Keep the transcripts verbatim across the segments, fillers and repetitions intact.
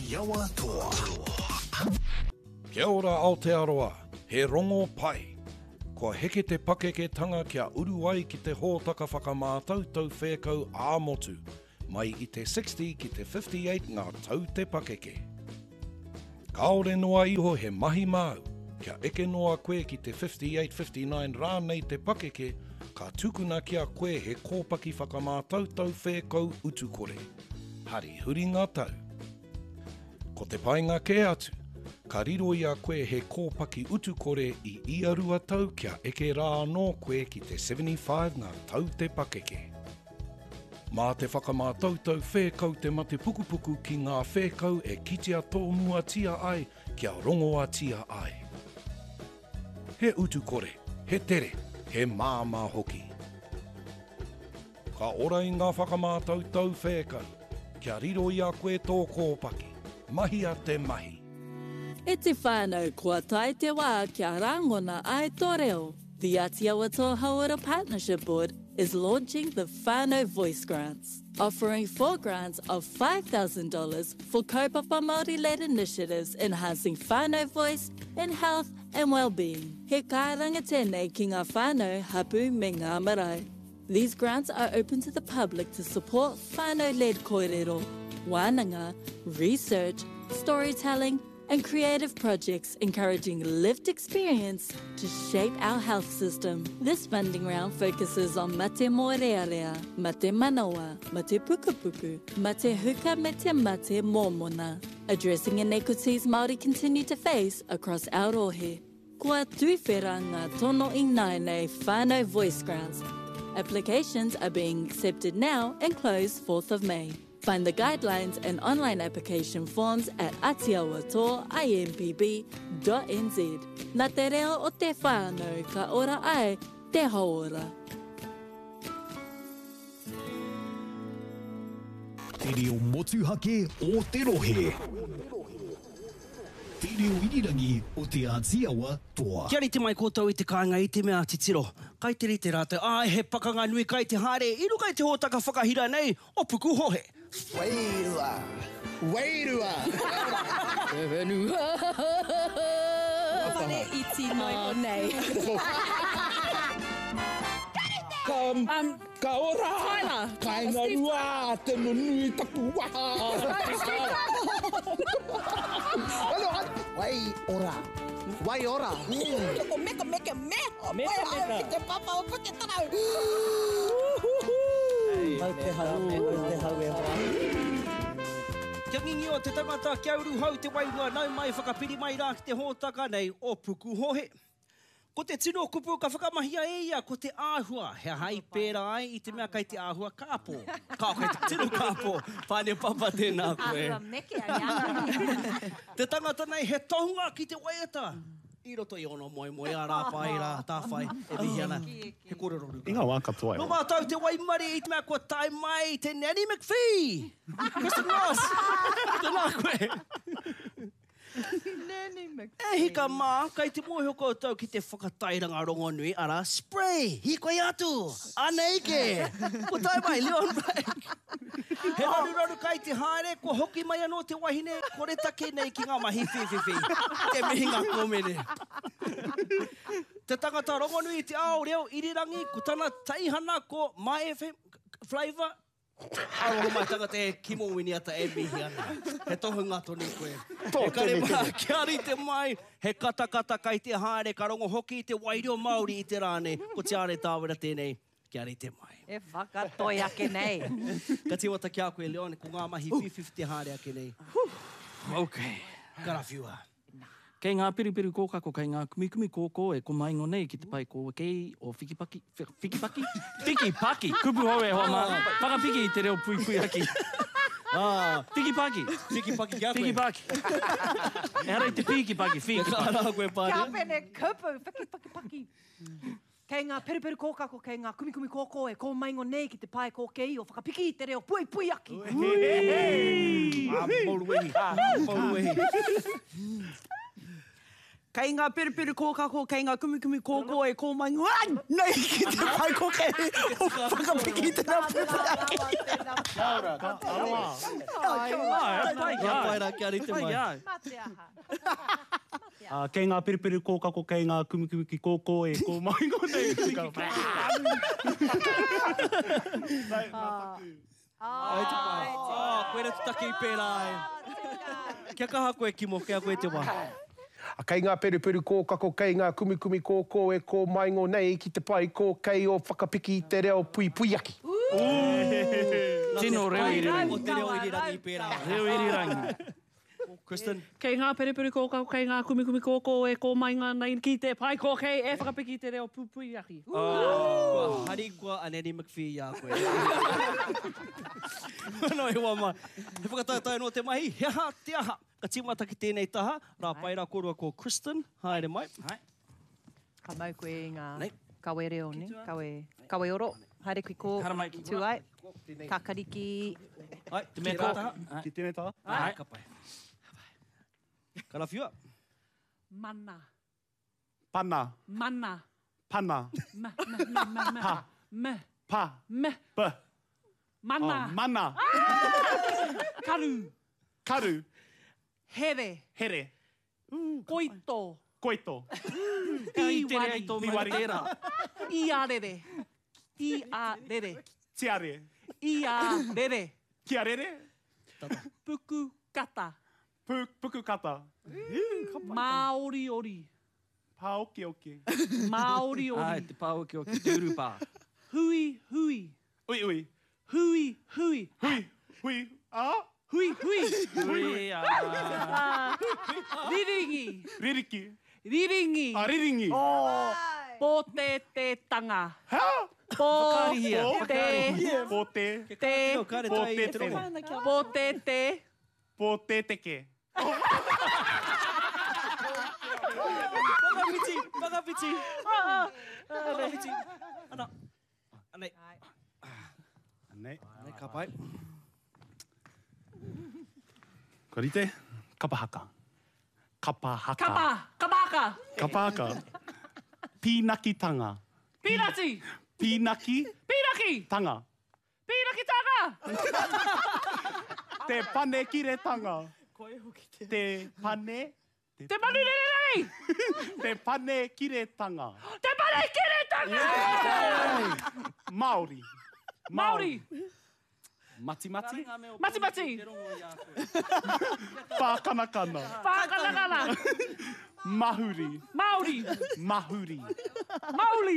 Yawa Toa. Kia ora Aotearoa, he rongo pai. Kua heke te pakeketanga kia uru ai ki te hōtaka whakamātautau whēkau āmotu, mai i te sixty ki te fifty-eight ngā tau te pakeke. Kaore noa iho he mahi māu, kia eke noa koe ki te fifty-eight fifty-nine rānei te pakeke, ka tukuna kia koe he kōpaki whakamātautau whēkau utukore. Hari huri ngā tau. Ko te painga ke atu, ka riro ia koe he kōpaki utukore i iarua tau kia eke rā anō koe ki te seventy-five ngā tau te pakeke. Mā te whakamātautau whēkau te mate pukupuku ki ngā whēkau e kitea tōmua tia ai kia rongoa tia ai. He utukore, he tere, he māmā hoki. Ka ora i ngā whakamātautau whēkau, kia riro ia koe tō kōpaki, mahi a te mahi. E te whānau kua tai te wā kia rangona ai tō reo. The Atiawa Hauora Partnership Board is launching the Whānau Voice Grants, offering four grants of five thousand dollars for kaupapa Māori-led initiatives enhancing whānau voice in health and well-being. He kāranga tēnei ki ngā whānau hapu me ngā marae. These grants are open to the public to support whānau-led kōrero, wānanga, research, storytelling, and creative projects encouraging lived experience to shape our health system. This funding round focuses on mate moerearea, mate manawa, mate pukupuku, mate huka me te mate mōmona, addressing inequities Māori continue to face across our rohe. Kua tuiwhera ngā tono i nai nei whānau voice grants. Applications are being accepted now and close fourth of May. Find the guidelines and online application forms at atiawatoa I M P B dot N Z. Nā te reo o te whānau ka ora ai te haora. Te reo motuhake o te rohe. Te reo irirangi o te Atiawa Toa. Kia rite mai koutou i te kāinga i te mea titiro. Kai te rite rātou, ai he pakanga nui kai te haere, iru kai te hōtaka whakahira nei, o puku hohe. Wairua! Wairua! E whenua! Whare iti noi o nei. Ka, um, ka ora! Tyler! Kāinga rua! Te nunui tapu waha! Wai ora! Wai ora! Meka, meka, meka! Meka, meka! Te papa o puke tarau! Mau te hau, mau te hau e hoa. Kia ngingi o te tangata kia uru hau te wairua nau mai whakapiri mai rā ki te hōtaka nei o puku hohe. Ko te tino kupu ka whakamahia e ia ko te āhua. He hai pēra ai i te mea kai te āhua kāpō. Kā kai te tino kāpō. Whāne papa tēnā koe. Āhua meke a ia. Te tangata nei he tohunga ki te waiata. I roto i ono moe moe a rā pai rā tāwhai e mihiana. He kōreroru. Inga wā katoa e. No mātou te waimari i te mea kua tai mai te Nanny McPhee. Kristen Ross. Tēnā koe. Nanny McPhee. E hika mā, kai te mōhio koutou ki te whakatairanga rongo nui, ara, spray, hikoi atu, aneike, ko tai mai, Leon Blake. He raru raru kai te haere, ko hoki mai anō te wahine, ko re take nei ki ngā mahi whiwhiwhi, te mihinga kōmene. Te tangata rongo nui te ao reo irirangi, ko tana taihana ko My F M flavour, aroho mai tangata e kimo wini ata e mihi ana. He tohu ngā tonu koe. He kare mā, kia rite mai, he katakata kai te haere, ka rongo hoki i te waireo Māori i te rāne, ko te are tāwera tēnei, kia rite mai. E whakatoi ake nei. Ka te wata kia koe, Leone, ko ngā mahi whiwhiwhi te haere ake nei. Ok. Karawhiua. Kei ngā piripiri kōkako, kei ngā kumikumi kōkō e ko maingo nei ki te pai ko kei o whikipaki, whikipaki? Whikipaki, kupu hoe hoa mā, whakapiki i te reo pui pui aki. Ah, whikipaki. Whikipaki kia koe. Whikipaki. E harai te whikipaki, whikipaki. Ka ara koe Kia pārea. pene kupu, whaki, paki, paki. Kei ngā periperi kōkako, kei ngā kumikumi kōkō e kō maingo nei ki te pai kō kei o whakapiki i te reo pui pui aki. Ah, mauruehi. Ah, mauruehi. Kei ngā periperi kōkako, kei ngā kumikumi kōkō e kō mai ngā nei ki te pai ko kei o whakapiki te nā pupuraki. Kia ora, ka aroa. Kia pai rā, kia rite mai. Uh, kei ngā periperi kōkako, kei ngā kumikumi kōkō e kō mai ngō nei. Ai te pai. Ah, koe rā tutaki i pērā e. Kia kaha koe kimo, kia koe te wā. Kei ngā periperi kōkako, kei ngā kumikumi kōkō e kō mai ngō nei ki te pai kō kei o whakapiki i te reo pui pui aki. Tino reo irirangi. O te reo irirangi i pērā. Reo irirangi. Kristen. Kei ngā periperi kōkako, kei ngā kumikumi kōkō e kō mai ngā nei ki te pai kō kei e whakapiki i te reo pupui aki. Kua hari kua Anani McPhee ia koe. No e wā mai. He whakatautai no te mahi, he aha, te aha. Ka tīmata ki tēnei taha, rā pai rā korua ko Kristen. Haere mai. Hai. Ka mau koe i ngā Nei. kawe reo, ne? Kawe, kawe oro. Haere koe ko Hara mai ki tū ai. Kakariki. Hai, Te mea tērā kō. taha. Ki tēnei tā? Hai, ka pai. Ka rawhiua. Mana. Pana, Mana. pana, Ma, ma, ma, ma, ma. Pa. Me. pa, Me. pa. Mana. Oh, mana, Karu. karu, Here. here, Koito. koito, I te rea i tō Ni mai wari. tērā. I arere. I arere. tiare, I arere. kia rere, Puku kata. pu, puku kata, Māori ori. pa oke oke, Māori Ai, ori. te pāo ki o ki te urupā. Hui, hui. ui ui, Hui, hui. hui, hui, a, Hui, hui. Ui, a... Ah, riringi. ririki, Riringi. a riringi, Pō te te tanga. ha, Pō Whakārihia, te po te, te. Teo kare po tai te e te te, rongo. Pō te te. po te teke, Whakapiti, whakapiti. Whakapiti. Ana. Anei. nei, Anei, ka pai. ko rite, kapahaka, kapahaka, Kapa. Kapaka. kapahaka, pīnakitanga, Pīnati. pīnaki, Pīnaki. tanga, Pīnaki tanga. te pane kiretanga, te pane, Te manu nerei. te pane kiretanga, Te manu kere tanga. Māori, Māori. mati mati, Mati mati. pākanakana, Whakanakana. mahuri, Māori. mahuri, Mauli.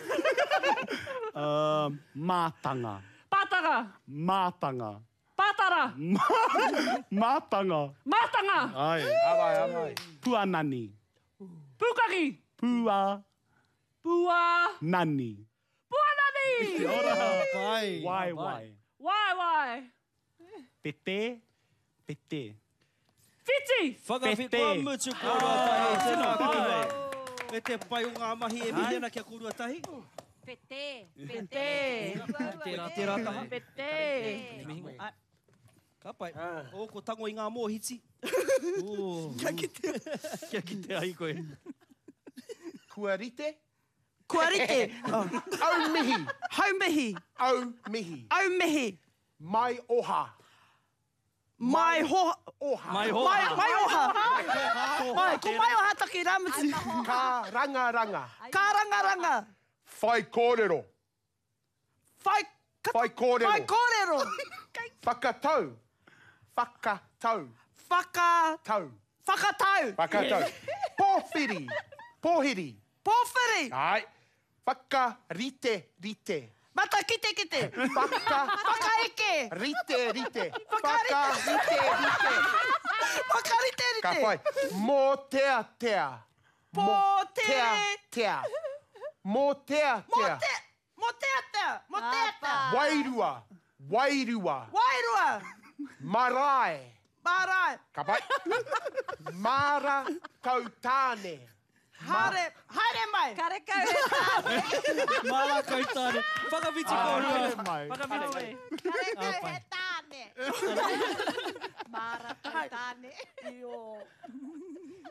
uh, mātanga, Pātanga. mātanga, Pātara. mātanga, Mātanga. ai, Amai, amai. puanani, Pūkaki. pua, Pua. nani, Puanani. Pai. wai wai, Wai wai. pete, pete, Fiti. Whakawhi Pete. kua mutu korua tahi. Tēnā pai. kua. E te pai o ngā mahi e mihena kia korua tahi. Pete. Pete. Tērā, tērā taha. Pete. Ai. Ka pai. O, ko tango i ngā mōhiti. Oh. Kia ki te ai koe. Kua rite, Kua rite. au mihi, Haumihi. au mihi, Au mihi. mai oha, Mai hoha. oha, Mai hoa. Mai, mai oha. Mai, ko mai oha taki ramuti. ka ranga ranga, Ka ranga ranga. whai kōrero, Whai, ka, whai kōrero, whai kōrero. whakatau, whakatau, Whaka, tau, whakatau. whakatau, pōwhiri, pōhiri, Pōwhiri. ai, whakarite, rite, Mata kite kite. whaka, Whakaeke. rite, rite, Whakarite. whakarite, rite, Whakarite ka rite. whai, mō tea tea, Pō te. tea tea, mō tea Mo tea, te. Mo te ata. Mo te ata. wairua, wairua, Wairua. marae, Marai. ka pai, mara kautāne, Hare. Haere mai. Kare kau he tāne. Mara kautāne. Whakawhiti korua. Whakawhiti. Kare kau he tāne. Mara kau tāne.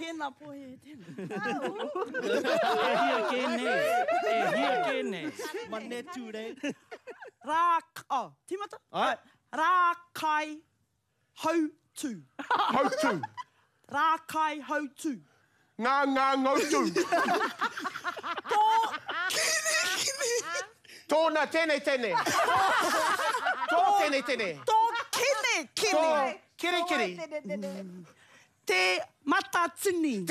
Tēnā pohe, tēnā. E hia kēne. E hia kēne. Mane ture. Rā, oh, timata? Ai. Rā kai hau tū. Hau tū. Rā kai hau tū. Ngā ngā ngau tū. Tōna tēnei tēnei. Tō tēnei tēnei. Tō kene Tō kene. kiri kiri. Te mata tini.